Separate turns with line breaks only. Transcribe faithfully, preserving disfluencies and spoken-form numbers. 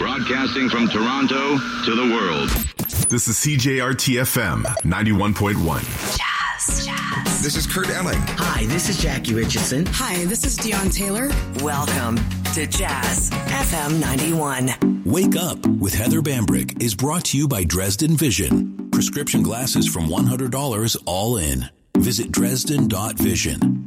Broadcasting from Toronto to the world.
This is C J R T F M ninety-one point one.
Jazz. Jazz.
This is Kurt Elling.
Hi, this is Jackie Richardson.
Hi, this is Dion Taylor.
Welcome to Jazz F M ninety-one.
Wake Up with Heather Bambrick is brought to you by Dresden Vision. Prescription glasses from one hundred dollars all in. Visit Dresden dot vision.